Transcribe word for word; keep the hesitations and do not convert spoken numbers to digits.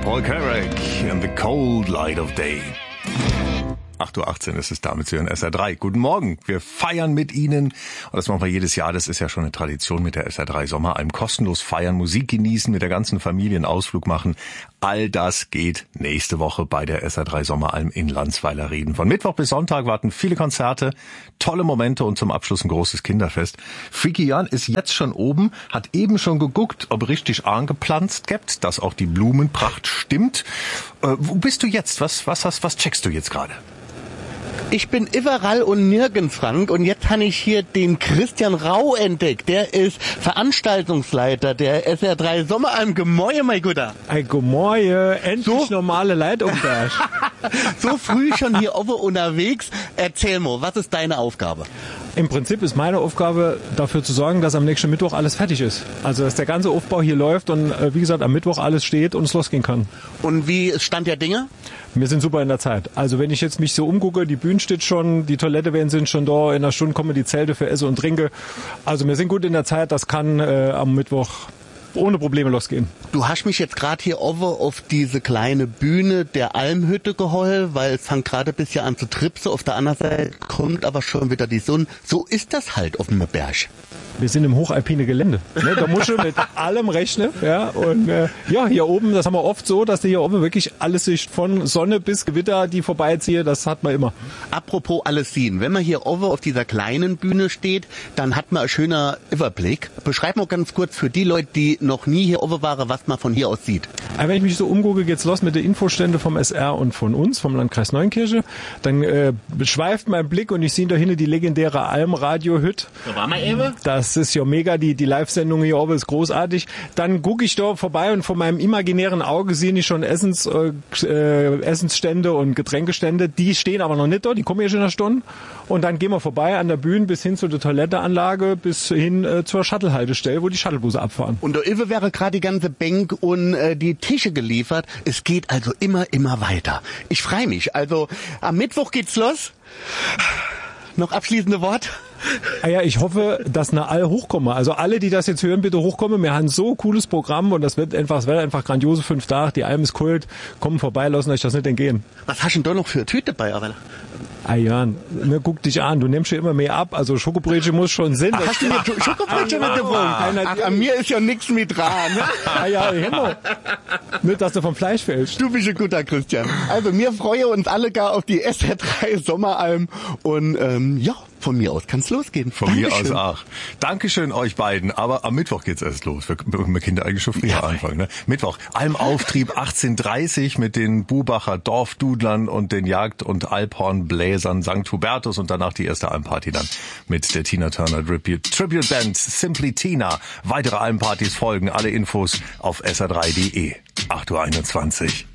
Paul Carrack in the cold light of day. acht Uhr achtzehn ist es damit zu hören, S R drei. Guten Morgen, wir feiern mit Ihnen. Und das machen wir jedes Jahr, das ist ja schon eine Tradition mit der S R drei Sommeralm. Kostenlos feiern, Musik genießen, mit der ganzen Familie einen Ausflug machen. All das geht nächste Woche bei der S R drei Sommeralm in Landsweiler-Rieden. Von Mittwoch bis Sonntag warten viele Konzerte, tolle Momente und zum Abschluss ein großes Kinderfest. Freaky Jan ist jetzt schon oben, hat eben schon geguckt, ob richtig angepflanzt gibt, dass auch die Blumenpracht stimmt. Äh, wo bist du jetzt? Was, was hast, was checkst du jetzt gerade? Ich bin überall und nirgends, Frank, und jetzt habe ich hier den Christian Rau entdeckt. Der ist Veranstaltungsleiter der S R drei Sommeralm. Gemäue, mein Guter. Ein Gemäue, endlich so normale Leitumberg. So früh schon hier oben unterwegs. Erzähl mal, was ist deine Aufgabe? Im Prinzip ist meine Aufgabe, dafür zu sorgen, dass am nächsten Mittwoch alles fertig ist. Also, dass der ganze Aufbau hier läuft und, wie gesagt, am Mittwoch alles steht und es losgehen kann. Und wie ist Stand der Dinge? Wir sind super in der Zeit. Also, wenn ich jetzt mich so umgucke, die Bühne steht schon, die Toilette werden sind schon da, in einer Stunde kommen die Zelte für Essen und Trinke. Also, wir sind gut in der Zeit, das kann äh, am Mittwoch ohne Probleme losgehen. Du hast mich jetzt gerade hier oben auf diese kleine Bühne der Almhütte geholt, weil es fängt gerade ein bisschen an zu tripsen. Auf der anderen Seite kommt aber schon wieder die Sonne. So ist das halt auf dem Berg. Wir sind im hochalpine Gelände. Ne? Da musst du mit allem rechnen. Ja? Und äh, ja, hier oben, das haben wir oft so, dass du hier oben wirklich alles siehst, von Sonne bis Gewitter, die vorbeiziehe, das hat man immer. Apropos alles sehen, wenn man hier oben auf dieser kleinen Bühne steht, dann hat man einen schönen Überblick. Beschreib mal ganz kurz für die Leute, die noch nie hier oben waren, was man von hier aus sieht. Aber wenn ich mich so umgucke, geht's los mit den Infostände vom S R und von uns, vom Landkreis Neunkirche. Dann äh, schweift mein Blick und ich sehe da hinten die legendäre Alm-Radio-Hütte. Da waren wir eben. Das ist ja mega, die, die Live-Sendung hier oben ist großartig. Dann gucke ich da vorbei und von meinem imaginären Auge sehe ich schon Essens, äh, äh, Essensstände und Getränkestände. Die stehen aber noch nicht da, die kommen hier schon in einer Stunde. Und dann gehen wir vorbei an der Bühne bis hin zu der Toiletteanlage, bis hin äh, zur Shuttle-Haltestelle, wo die Shuttlebusse abfahren. Und da wäre gerade die ganze Bank und äh, die Tische geliefert. Es geht also immer, immer weiter. Ich freue mich. Also am Mittwoch geht's los. Noch abschließende Wort? Ah ja, ich hoffe, dass na alle hochkommen. Also alle, die das jetzt hören, bitte hochkommen. Wir haben so ein cooles Programm und das wird einfach, es wird einfach grandiose fünf Tage. Die Alm ist Kult. Kommen vorbei, lassen euch das nicht entgehen. Was hast du denn da noch für Tüte dabei, aber? Ah ja, ne, guck dich an, du nimmst ja immer mehr ab, also Schokobrötchen muss schon Sinn. Ach, hast du mir Schokobrötchen mitgebracht? Ach, an mir ist ja nichts mit dran. Ah ja, genau. Nicht, dass du vom Fleisch fällst. Du bist ein guter Christian. Also wir freuen uns alle gar auf die S R drei Sommeralm und ähm, ja, von mir aus kann's losgehen. Von Dankeschön. Mir aus auch. Dankeschön euch beiden. Aber am Mittwoch geht's erst los. Wir können Kinder eigentlich schon früher ja. anfangen. Ne? Mittwoch, Almauftrieb achtzehn Uhr dreißig mit den Bubacher Dorfdudlern und den Jagd- und Alphornbläsern Sankt Hubertus und danach die erste Almparty dann mit der Tina Turner Tribute, Tribute Band Simply Tina. Weitere Almpartys folgen. Alle Infos auf S R drei Punkt de. acht Uhr einundzwanzig.